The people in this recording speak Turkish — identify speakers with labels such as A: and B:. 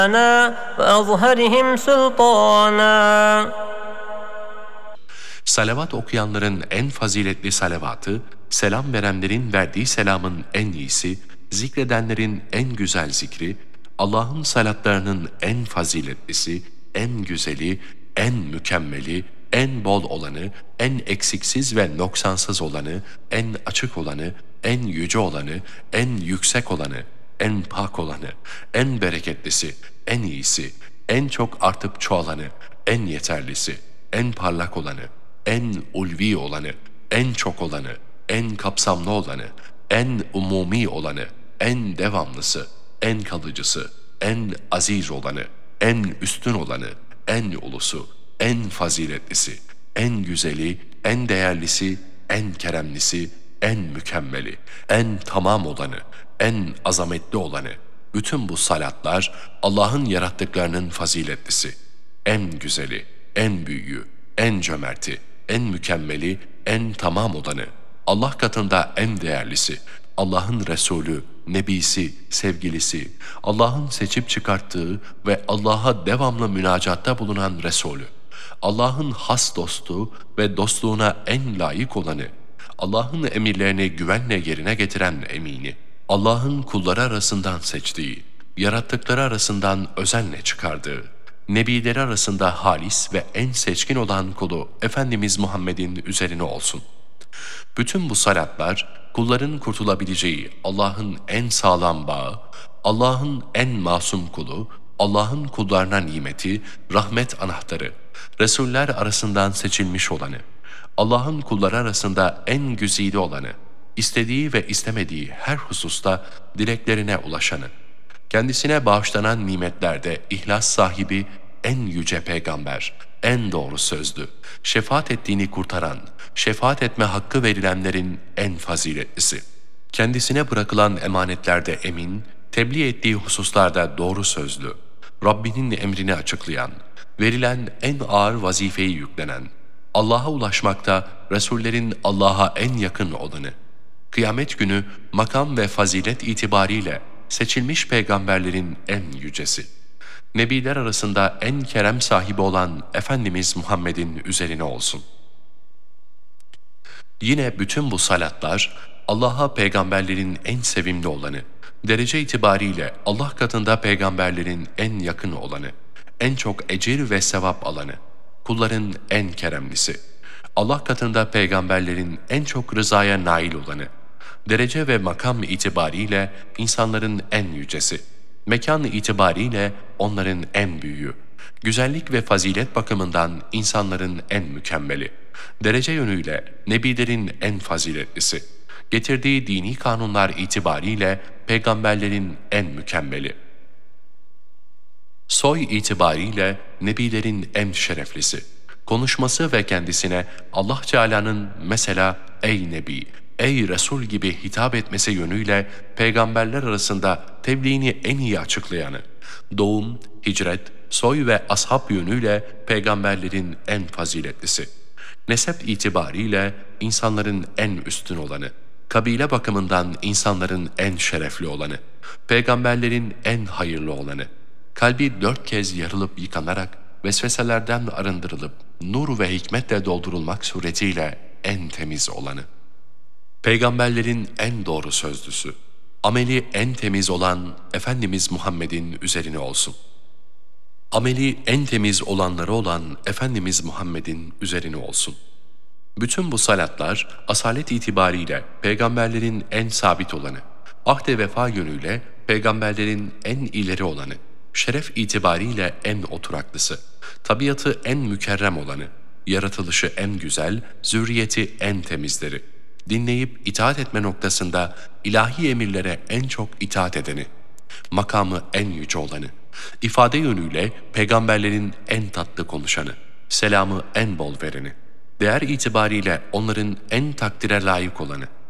A: وأظهرهم سلطانا.
B: Salavat okuyanların en faziletli salavatı, selam verenlerin verdiği selamın en iyisi, zikredenlerin en güzel zikri, Allah'ın salatlarının en faziletlisi, en güzeli, en mükemmeli, en bol olanı, en eksiksiz ve noksansız olanı, en açık olanı, en yüce olanı, en yüksek olanı, en pak olanı, en bereketlisi, en iyisi, en çok artıp çoğalanı, en yeterlisi, en parlak olanı, en ulvi olanı, en çok olanı, en kapsamlı olanı, en umumi olanı, en devamlısı, en kalıcısı, en aziz olanı, en üstün olanı, en ulusu, en faziletlisi, en güzeli, en değerlisi, en keremlisi, en mükemmeli, en tamam olanı, en azametli olanı. Bütün bu salatlar Allah'ın yarattıklarının faziletlisi, en güzeli, en büyüğü, en cömerti, en mükemmeli, en tamam olanı, Allah katında en değerlisi, Allah'ın Resulü, Nebisi, sevgilisi, Allah'ın seçip çıkarttığı ve Allah'a devamlı münacatta bulunan Resulü, Allah'ın has dostu ve dostluğuna en layık olanı, Allah'ın emirlerini güvenle yerine getiren emini, Allah'ın kulları arasından seçtiği, yarattıkları arasından özenle çıkardığı, nebileri arasında halis ve en seçkin olan kulu Efendimiz Muhammed'in üzerine olsun. Bütün bu salatlar, kulların kurtulabileceği Allah'ın en sağlam bağı, Allah'ın en masum kulu, Allah'ın kullarına nimeti, rahmet anahtarı, Resuller arasından seçilmiş olanı, Allah'ın kulları arasında en güzide olanı, istediği ve istemediği her hususta dileklerine ulaşanı, kendisine bağışlanan nimetlerde ihlas sahibi en yüce peygamber, en doğru sözlü, şefaat ettiğini kurtaran, şefaat etme hakkı verilenlerin en faziletlisi. Kendisine bırakılan emanetlerde emin, tebliğ ettiği hususlarda doğru sözlü, Rabbinin emrini açıklayan, verilen en ağır vazifeyi yüklenen, Allah'a ulaşmakta Resullerin Allah'a en yakın olanı, kıyamet günü makam ve fazilet itibariyle seçilmiş peygamberlerin en yücesi, nebiler arasında en kerem sahibi olan Efendimiz Muhammed'in üzerine olsun. Yine bütün bu salatlar Allah'a peygamberlerin en sevimli olanı, derece itibariyle Allah katında peygamberlerin en yakın olanı, en çok ecir ve sevap alanı, kulların en keremlisi, Allah katında peygamberlerin en çok rızaya nail olanı, derece ve makam itibariyle insanların en yücesi, mekan itibariyle onların en büyüğü, güzellik ve fazilet bakımından insanların en mükemmeli, derece yönüyle nebilerin en faziletlisi, getirdiği dini kanunlar itibariyle peygamberlerin en mükemmeli, soy itibariyle nebilerin en şereflisi, konuşması ve kendisine Allah Teala'nın mesela ey Nebi, ey Resul gibi hitap etmesi yönüyle peygamberler arasında tebliğini en iyi açıklayanı, doğum, hicret, soy ve ashab yönüyle peygamberlerin en faziletlisi, nesep itibariyle insanların en üstün olanı, kabile bakımından insanların en şerefli olanı, peygamberlerin en hayırlı olanı, kalbi 4 kez yarılıp yıkanarak vesveselerden arındırılıp nur ve hikmetle doldurulmak suretiyle en temiz olanı, peygamberlerin en doğru sözlüsü, ameli en temiz olan Efendimiz Muhammed'in üzerine olsun. Ameli en temiz olanları olan Efendimiz Muhammed'in üzerine olsun. Bütün bu salatlar asalet itibariyle peygamberlerin en sabit olanı, ahd-i vefa yönüyle peygamberlerin en ileri olanı, şeref itibariyle en oturaklısı, tabiatı en mükerrem olanı, yaratılışı en güzel, zürriyeti en temizleri, dinleyip itaat etme noktasında ilahi emirlere en çok itaat edeni, makamı en yüce olanı, ifade yönüyle peygamberlerin en tatlı konuşanı, selamı en bol vereni, değer itibariyle onların en takdire layık olanı,